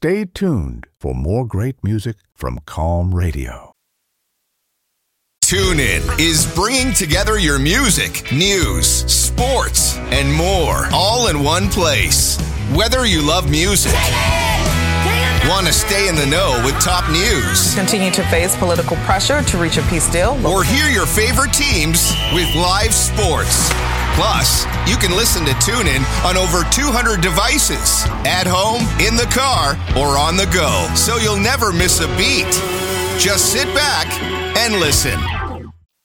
Stay tuned for more great music from Calm Radio. TuneIn is bringing together your music, news, sports, and more all in one place. Whether you love music, want to stay in the know with top news, continue to face political pressure to reach a peace deal, or hear your favorite teams with live sports. Plus, you can listen to TuneIn on over 200 devices, at home, in the car, or on the go, so you'll never miss a beat. Just sit back and listen.